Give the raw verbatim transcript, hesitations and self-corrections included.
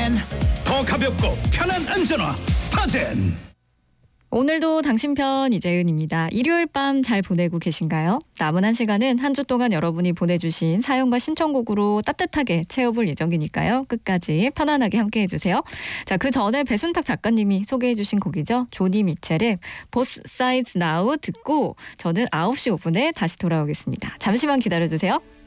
더 가볍고 편한 안전화 스타젠. 오늘도 당신 편 이재은입니다. 일요일 밤 잘 보내고 계신가요? 남은 한 시간은 한 주 동안 여러분이 보내주신 사연과 신청곡으로 따뜻하게 채워볼 예정이니까요. 끝까지 편안하게 함께해 주세요. 자, 그 전에 배순탁 작가님이 소개해 주신 곡이죠. 조니 미첼의 Both Sides Now 듣고 저는 아홉 시 오 분에 다시 돌아오겠습니다. 잠시만 기다려주세요.